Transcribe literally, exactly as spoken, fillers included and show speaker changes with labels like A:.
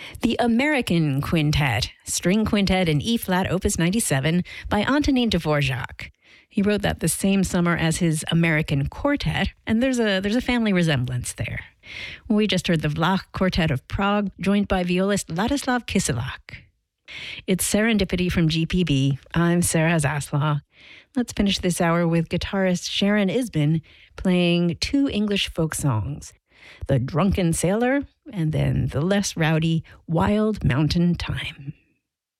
A: The American Quintet, String Quintet in E-flat, Opus ninety-seven, by Antonin Dvorak. He wrote that the same summer as his American Quartet, and there's a there's a family resemblance there. We just heard the Vlach Quartet of Prague, joined by violist Ladislav Kyselak. It's Serendipity from G P B. I'm Sarah Zaslaw. Let's finish this hour with guitarist Sharon Isbin playing two English folk songs, The Drunken Sailor and then the less rowdy Wild Mountain Time.